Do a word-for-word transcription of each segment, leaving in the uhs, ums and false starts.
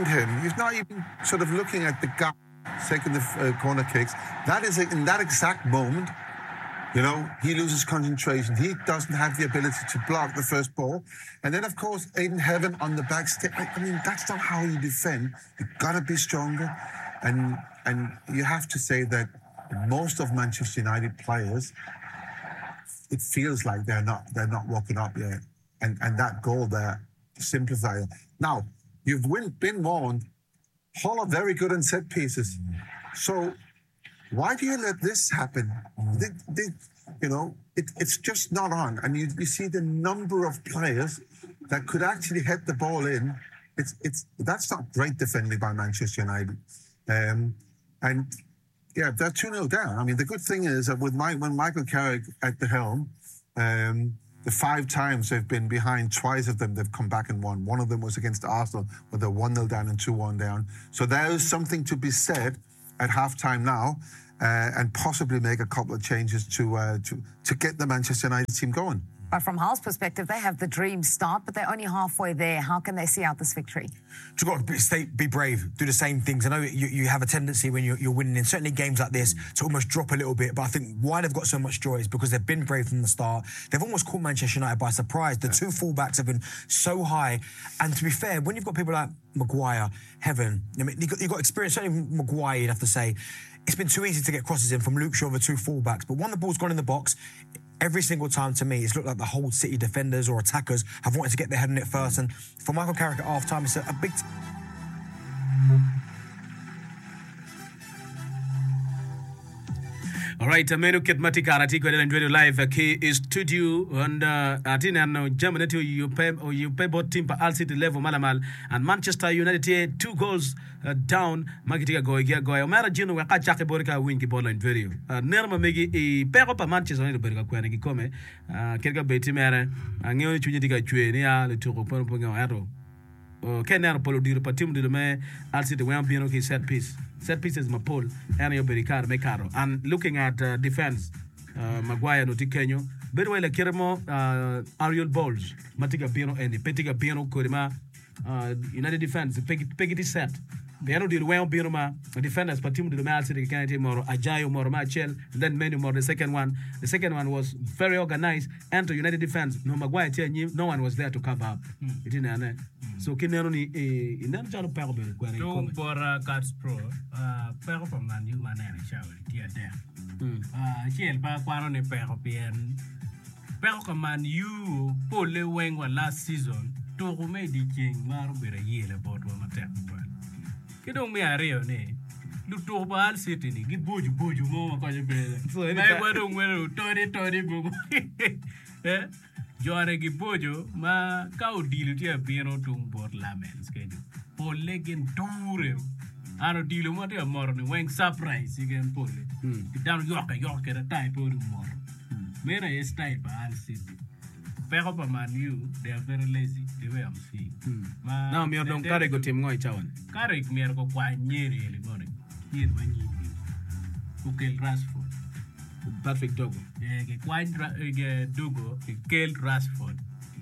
behind him. He's not even sort of looking at the guy taking the uh, corner kicks. That is, in that exact moment, you know, he loses concentration. He doesn't have the ability to block the first ball. And then, of course, Aiden Heaven on the back step. I, I mean, that's not how you defend. You've got to be stronger. And and you have to say that most of Manchester United players, it feels like they're not they're not walking up yet. And and that goal there, simplifier. Now, you've win, been warned, Hull are very good on set pieces. So why do you let this happen? They, they, you know, it, it's just not on. And you, you see the number of players that could actually head the ball in. It's it's that's not great defending by Manchester United. Um, and yeah, they're two nil down. I mean, the good thing is that with Mike, when Michael Carrick at the helm, um, the five times they've been behind, twice of them they've come back and won. One of them was against Arsenal, where they're one nil down and two one down. So there is something to be said at halftime now, uh, and possibly make a couple of changes to uh, to to get the Manchester United team going. But from Hull's perspective, they have the dream start, but they're only halfway there. How can they see out this victory? You've got to be, stay, be brave, do the same things. I know you, you have a tendency when you're, you're winning in certainly games like this to almost drop a little bit, but I think why they've got so much joy is because they've been brave from the start. They've almost caught Manchester United by surprise. The two fullbacks have been so high. And to be fair, when you've got people like Maguire, Heaven, I mean, you've got, you've got experience, certainly Maguire, you'd have to say, it's been too easy to get crosses in from Luke Shaw, the two fullbacks. But when the ball's gone in the box, every single time to me, it's looked like the whole City defenders or attackers have wanted to get their head in it first. And for Michael Carrick at half-time, it's a, a big... T- All right, menu ket matika arati ko den radio live ki studio and atina no Germany to you pay or you pay bot team pa Al City level malamal and Manchester United two goals uh, down magitika go ya go mara jino wa ka chake borika win ki bola in video nerma megi e pero pa Manchester United borika ko ne ki come kelga beti mere ngeo chunye diga chwe ni ya le to ko pon pon ngaro Kenner Polo di repatim de me Al City when piano ki set piece. Set pieces my pole and your Bericaro Mecaro. And looking at uh, defense, uh, Maguire no Tikenyo, Bedwell Kirmo, uh, Ariel Bowles, Matica Piano and Petiga Piano Kurima, uh, United Defense, Peggy set. Piano did well Piano, defenders, but Tim de Mal City Candy more, Ajayo more, Machel, then many more. The second one, the second one was very organized. And to United Defense, no Maguire, no one was there to cover up. It didn't. So kinero ni eh inan jalo pero bel kwere ko por cards pro ah pero pa man yu manene chawe dia there ah chiel pa kwano ni pero bien pero ka man yu pole weng wa last season to ko me di king maro bere yele bot wa matek kwel kido mi ario ni lu to ba Al City ni gi boju boju mo ko je bele so ni ba do ngero tori tori go eh Joare gi bojo ma kao dilu tia piano tung bot lamens keju. Pole gen toure. Ano dilu mo tia morni weng surprise again pole. Down yoke yoke the type of mor. Mera is type Al City. Pero pa Man U, they are very lazy. The way I'm seeing. Now me don't carry go team ngoi chawan. Carry me ko kwa nyeri ele ngore. Nyeri ma nyiri. Ukel Rashford. Patrick Dogo. Yeah, ke kwa ke Dogo, ke Kel Rashford.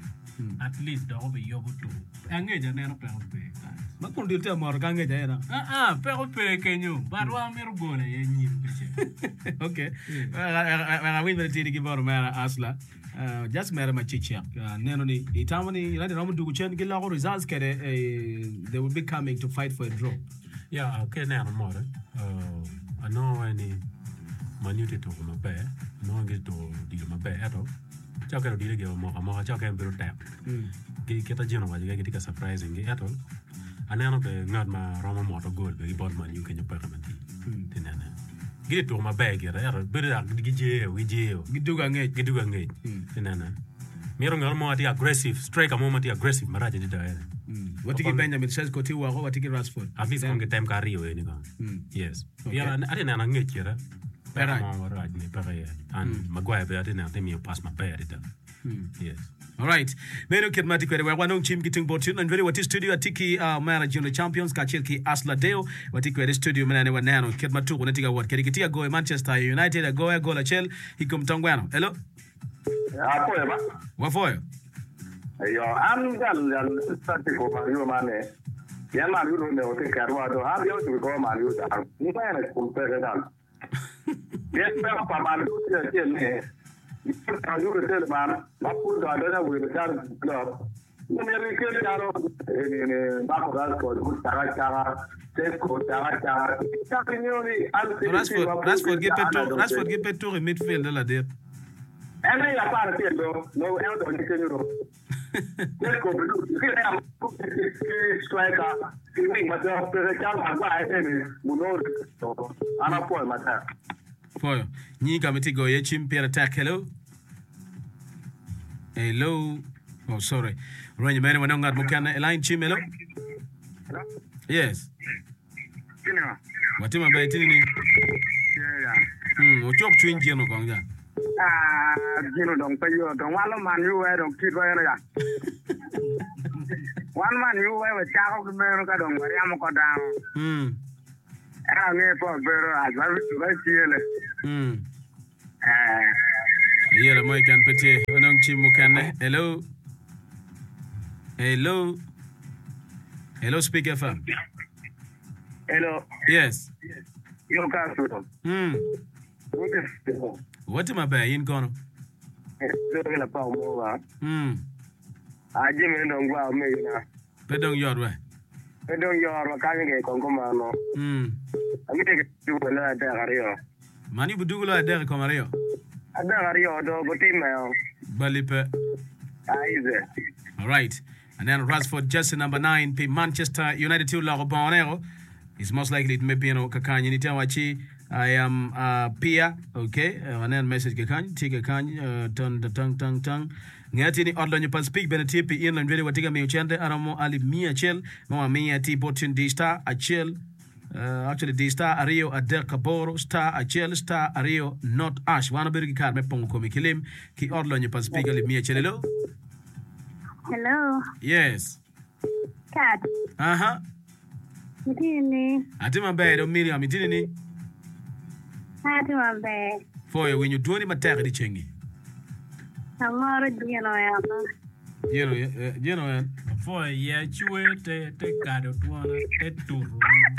At least do be yobu to. Angeja nero pero pe. Ma kon dirte mor ka angeja era. Ah ah, pero pe kenyu. Barwa mero gole ye nyim biche. Okay. When we win the tiri ki bor mera asla. Uh, just mera ma chichia. Neno ni itamani United no do chen ki la results kere they will be coming to fight for a draw. Yeah, okay nero more. Uh, I know any Manute to my bear, no get to deal my bear at all. Chaka did give more a more chaka and bill tap. Get a general, you get a surprising at all. And then I not my Roma motor gold, but he bought my new can you permanent. Get to my bag, get a better get jail, we jail, get do gang get do gang gate. Mirror more aggressive, strike a moment aggressive, Maraja did I. What you Benjamin says, Cotiwa, what you Rashford. At least I'm get time Cario anything. Yes. Yeah, I didn't get here. And Maguire didn't tell me pass my pair. Yes. All right. Meno Kirmati kwere wa wanong chim kitung botun and very what is studio atiki uh mara junior champions kachilki Asla Deo wati kwere studio manane wa nano Kirmatu unatika what kerikitia go Manchester United go go la chel hikum tongwano. Hello. Apo eba. Wafoyo. Yo am gal gal stati ko ma yo mane. ya man yu ne o te karwa do ha yo tu ko man yu ta ni ba na kum pe ga yes ba pa man yu te te ne ta yu te man ba pu da da na wi ta club ni me ri ke ya ro ni ni ba ko ga ko ku ta ga ta te ko ta ga ta ta ni ni al te Rashford, Rashford ge petto, Rashford ge petto in midfield la der. Ene ya para te do no e do ni ke ni ro Let's go. Striker. Ini macam pekerjaan apa ini? Mundur. Anak pun macam. Foyo. Ni kamiti go ye chimpier attack. Hello. Hello. Oh, sorry. Range mane wanonga mukana line chim hello. Yes. Kini. Watima ba tini ni? Ya. Hmm, o chok twin jeno konga. Ah, jino dong payo dong walo man yu eh dong kit wae ya. Wan man yu eh wa cha ko me ka dong bari am ko dang. Hmm. Era ne po bero a ba ba tiele. Hmm. Eh. Yera moy kan pete wanong chim mukana. Hello. Hello. Hello speaker fam. Hello. Yes. Yo ka su. Hmm. What am I baying kono? Do la pa mo wa. Hmm. Aji me dong gwa me na. Pedong yodwe. E dong yo ro ka nge kon ko ma no. Hmm. Ami te tu la da gario. Mani budugula der komario. Ada gario do boti me. Balipe. Aize. All right. And then Rashford, jersey number nine, P Manchester United to La Bonero. Is most likely it may be no Kakany. Nitawachi. I am uh, Pia, okay, uh, and then message Kakany, take a Kakany, uh, turn the tongue, tongue, tongue. Ngati ni odlo nyupan speak benetipi in and really watiga mi uchende aramo ali mia chel mama mia ti botin D star a chel uh, actually D star ario ader kaboro star a chel star ario not ash wana birgi kar me pongo komi kilim ki odlo nyupan speak ali mia chel hello. Hello. Yes. Kat. Uh huh. Mitini. Atima bed o Miriam mitini ni. Atima bed. For you when you do any matter di chengi. Amaro dino ya. You know, uh, you know. For yeah, chue te te kado tuana te turu.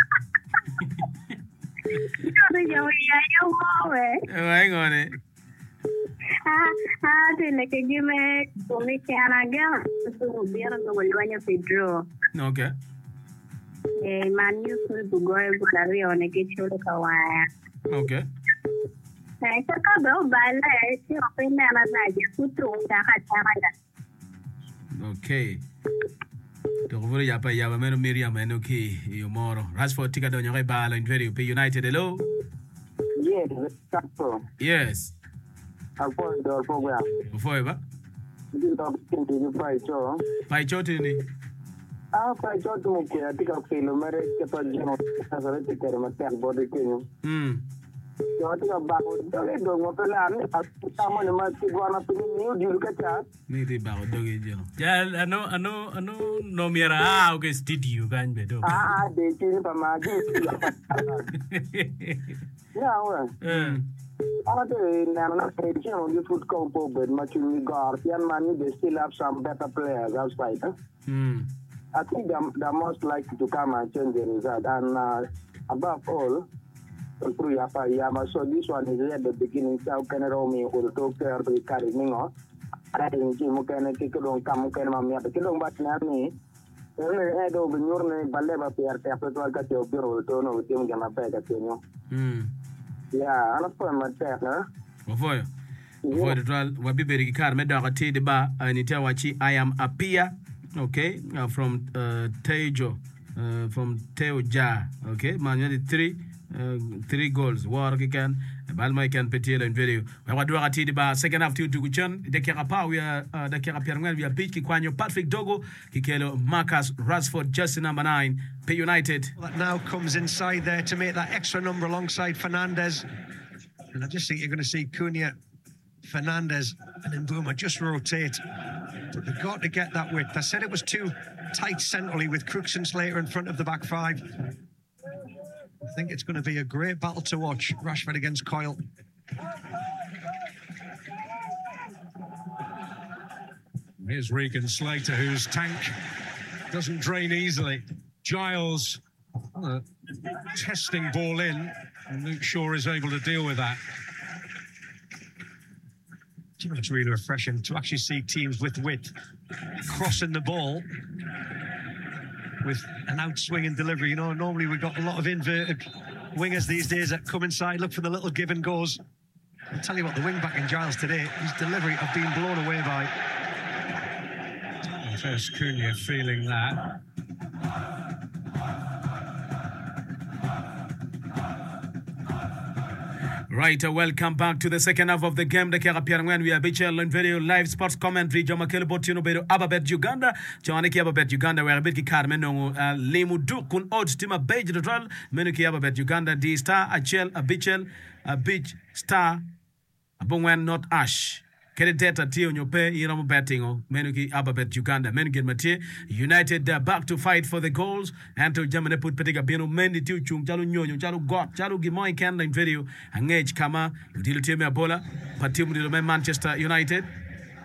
Yo yo yo mawe. Hang on it. Ah ah, tiene que irme con mi canaga. Su vieron como el baño Pedro. Okay. Eh, manu su bugoy bulario ne que chulo kawaya. Okay. Eh, saka do bala si open na na na je kutu ta ka ta. Okay. Donc vous ya pa ya ba meno Miriam eno ki yo moro. Rashford tika do nyoy bala in very P United hello. Yes, that's so. Yes. Apo do program. Foi ba? Ndi do kinti ni pai cho. Pai choti ni. Ah, pai cho tu ke atika filo mere ke pa jino sa sa te kere ma tan body kenyo. Hmm. Yo atika ba ko do le do mo pela ni ta mo ne ma ti gwana tu ni ni di ka cha. Ni ti ba do ge jeno. Ya ano ano ano no mira ah okay studio kan bedo. Ah, de ti ni pa ma ji. Ya wa. Eh. Ala de na na pe chino ni foot ko po bed ma chi ni gar pian man they still have some better players outside. Huh? Hmm. I think they're, they're most likely to come and change the result. And uh, above all, so this one is at the beginning. So can Romy will talk to her to carry me on. I think she can take it on come can mamma the kilo but me. Only head over your baleva per capital cut your bureau to know him gonna beg at you. Hmm. Yeah, I'm a poem at that. Foi. Foi de dral wa biberi kar me da ti de ba anita wachi I am Apia. Okay, uh, from uh, Tejo, uh, from Teoja. Okay, man, you had three, uh, three goals. War again. Balma can petil and video. We were doing a T D ba second half to to Guchan. The Kerapa we are uh, the Kerapian we are pitch Kikwanyo Patrick Dogo Kikelo Marcus Rashford jersey number nine P United. That now comes inside there to make that extra number alongside Fernandez, and I just think you're going to see Cunha, Fernandez, and Mbuma just rotate. But they've got to get that width. I said it was too tight centrally with Crooks and Slater in front of the back five. I think it's going to be a great battle to watch. Rashford against Coyle. Here's Regan Slater, whose tank doesn't drain easily. Giles, uh, testing ball in, and Luke Shaw is able to deal with that. It's really refreshing to actually see teams with width crossing the ball with an outswinging delivery. You know, normally we've got a lot of inverted wingers these days that come inside, look for the little give and goes. I'll tell you what, the wing back in Giles today, his delivery I've been blown away by. First Cunha feeling that. Right, uh, welcome back to the second half of the game. The Kera Pierangwen, we are Bichel on video live sports commentary. Joma Kelbotino Bedo Ababet Uganda. Joaniki Ababet Uganda, where Bitki Carmeno, Limu Dukun, Odds Tima Beige the Dral, Menuki Ababet Uganda, D Star, Achel, a Bichel, a Beach Star, a Bongwan, not Ash. Kere data ti on your pay, Iramo betting, Menuki Ababet Uganda, Menugin Mate, United uh, back to fight for the goals, and to Germany put Petiga Bino, Mendi Tuchung, Jalu Nyo, Jalu Got, Jalu Gimoy Canada in video, and Age Kama, Utility Bola, Patim Manchester United.